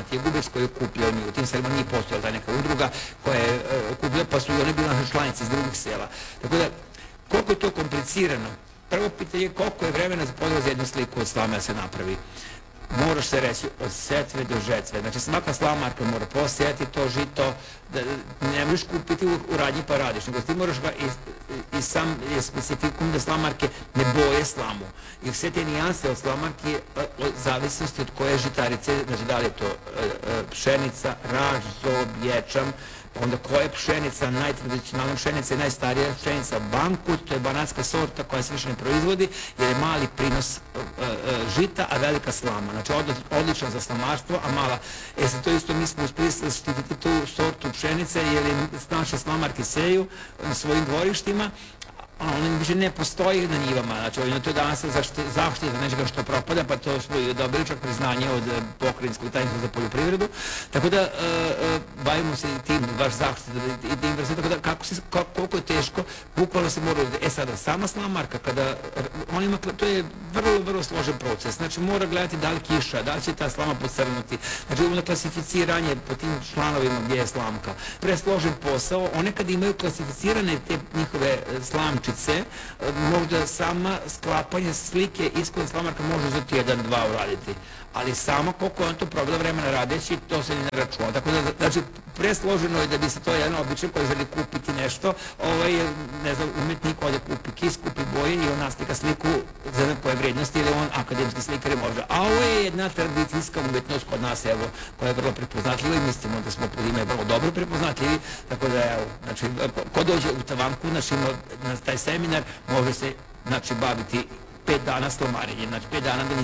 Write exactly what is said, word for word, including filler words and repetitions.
Matije Gubec koji je kupljao nju. U tim selima nije postojala ta neka udruga koja je kupljao, pa su i one bile naše članice iz drugih sela. Tako da, koliko je to komplicirano? Prvo pitanje je koliko je vremena za podraz za jednu sliku od slame da se napravi. Moraš se reći od setve do žetve. Znači svaka slamarka mora posejati to žito, da ne možeš kupiti u radnji pa radiš, nego ti moraš ga i sam je specifikum da slamarke ne boje slamu. Jer sve te nijanse od slamarke od zavisnosti od koje žitarice, znači da li je to pšenica, raž, zob, ječam, onda koja je pšenica, najtradicionalna pšenica i najstarija pšenica Bankut, to je banatska sorta koja se više ne proizvodi jer je mali prinos žita, a velika slama. Znači odlična za slamarstvo, a mala. E sad to isto mi smo uspili štititi tu sortu pšenice jer naše slamarke seju na svojim dvorištima, a ono više ne postoji na njivama, znači ono to je danas zaštita nečega što propada, pa to smo dobili čak priznanje od pokrajinskog tajništva za poljoprivredu, tako da bavimo se tim baš zaštita i tim vrste, tako da kako se, koliko je teško, bukvalno se mora, e sada sama slamarka, kada, on ima, to je vrlo, vrlo složen proces, znači mora gledati da li kiša, da li će ta slama pocrnuti, znači onda klasificiranje po tim članovima gdje je slamka, presložen posao, one kad imaju klasificirane te njihove slamke, možda sama sklapanje slike iskoj slamarka može uzeti jedan, dva uraditi, ali sama koliko je on to provela vremena radeći, to se ne računa. Tako da, znači, presloženo je da bi se to jedan običaj koji želi kupiti nešto, ovaj, ne znam, umetnik ovdje kupi kis, kupi boje i on naslika sliku za znam koje vrednosti ili on akademski slikar je možda. A ovo je jedna tradicijska umetnost kod nas, evo, koja je vrlo prepoznatljiva i mislimo da smo pod ime vrlo dobro prepoznatljivi, tako da, evo, znači, ko dođe u Tavanku, znači, na taj seminar može se, znači, baviti pet dana slomarenjem, znači pet dana da